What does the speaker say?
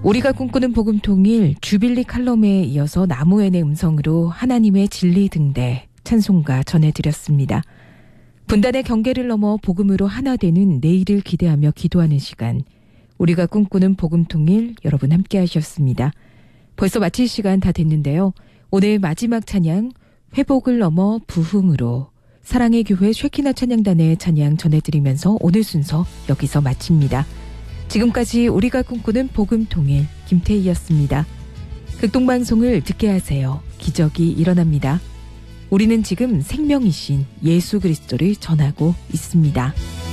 우리가 꿈꾸는 복음통일 주빌리 칼럼에 이어서 나무엔의 음성으로 하나님의 진리 등대 찬송가 전해드렸습니다. 분단의 경계를 넘어 복음으로 하나 되는 내일을 기대하며 기도하는 시간, 우리가 꿈꾸는 복음통일 여러분 함께 하셨습니다. 벌써 마칠 시간 다 됐는데요. 오늘 마지막 찬양 회복을 넘어 부흥으로 사랑의 교회 쉐키나 찬양단의 찬양 전해드리면서 오늘 순서 여기서 마칩니다. 지금까지 우리가 꿈꾸는 복음통일 김태희였습니다. 극동방송을 듣게 하세요. 기적이 일어납니다. 우리는 지금 생명이신 예수 그리스도를 전하고 있습니다.